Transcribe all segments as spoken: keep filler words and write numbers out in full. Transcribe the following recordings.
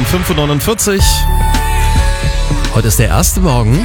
fünf Uhr neunundvierzig. Heute ist der erste Morgen.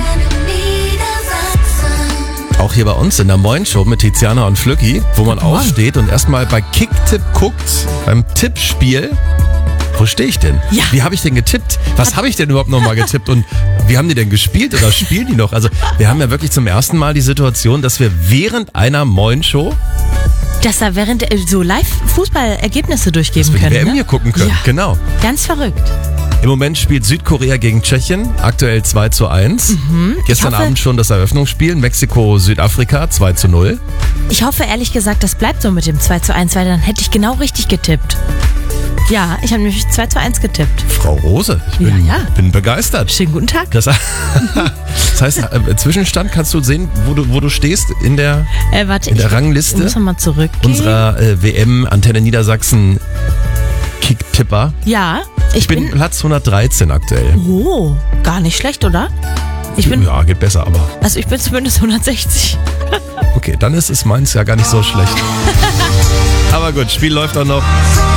Auch hier bei uns in der Moin Show mit Tiziana und Flücki, wo man aufsteht und erstmal bei Kicktipp guckt, beim Tippspiel. Wo stehe ich denn? Ja. Wie habe ich denn getippt? Was habe ich denn überhaupt nochmal getippt? Und wie haben die denn gespielt oder spielen die noch? Also wir haben ja wirklich zum ersten Mal die Situation, dass wir während einer Moin Show dass da während äh, so Live-Fußballergebnisse durchgeben dass wir können. die W M Ne? hier gucken können. Ja. Genau. Ganz verrückt. Im Moment spielt Südkorea gegen Tschechien, aktuell zwei zu eins. Mhm. Gestern hoffe, Abend schon das Eröffnungsspiel, Mexiko-Südafrika zwei zu null. Ich hoffe ehrlich gesagt, das bleibt so mit dem zwei zu eins, weil dann hätte ich genau richtig getippt. Ja, ich habe nämlich zwei zu eins getippt. Frau Rose, ich bin, Ja, ja. bin begeistert. Schönen guten Tag. Das, das heißt, äh, Zwischenstand kannst du sehen, wo du, wo du stehst in der, Äh, warte, in der ich Rangliste muss noch mal zurückgehen. unserer äh, W M Antenne Niedersachsen Kicktipper. Ja, ich Ich bin bin... Platz hundertdreizehn aktuell. Oh, gar nicht schlecht, oder? Ich bin... Ja, geht besser, aber Also ich bin zumindest hundertsechzig. okay, dann ist es meins ja gar nicht so schlecht. Aber gut, Spiel läuft auch noch.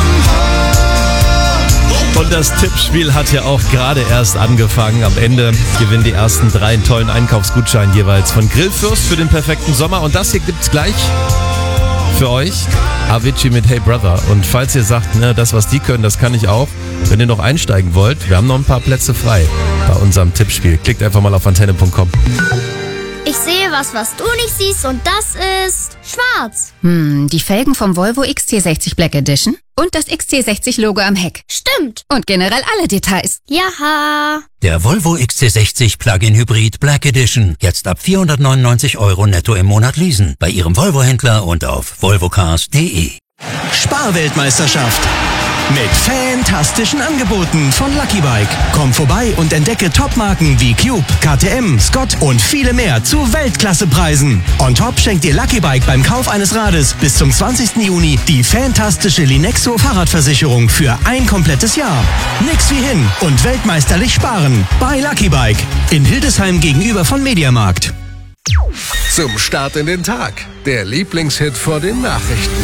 Und das Tippspiel hat ja auch gerade erst angefangen. Am Ende gewinnen die ersten drei einen tollen Einkaufsgutschein jeweils von Grillfürst für den perfekten Sommer. Und das hier gibt's gleich für euch. Avicii mit Hey Brother. Und falls ihr sagt, ne, das was die können, das kann ich auch. Wenn ihr noch einsteigen wollt, wir haben noch ein paar Plätze frei bei unserem Tippspiel. Klickt einfach mal auf antenne punkt com. Ich sehe was, was du nicht siehst, und das ist schwarz. Hm, die Felgen vom Volvo X C sechzig Black Edition und das X C sechzig Logo am Heck. Stimmt. Und generell alle Details. Jaha. Der Volvo X C sechzig Plug-in Hybrid Black Edition. Jetzt ab vierhundertneunundneunzig Euro netto im Monat leasen. Bei Ihrem Volvo-Händler und auf volvocars punkt de. Sparweltmeisterschaft. Mit fantastischen Angeboten von Lucky Bike. Komm vorbei und entdecke Topmarken wie Cube, K T M, Scott und viele mehr zu Weltklassepreisen. On top schenkt dir Lucky Bike beim Kauf eines Rades bis zum zwanzigsten Juni die fantastische Linexo Fahrradversicherung für ein komplettes Jahr. Nix wie hin und weltmeisterlich sparen bei Lucky Bike in Hildesheim gegenüber von Mediamarkt. Zum Start in den Tag. Der Lieblingshit vor den Nachrichten.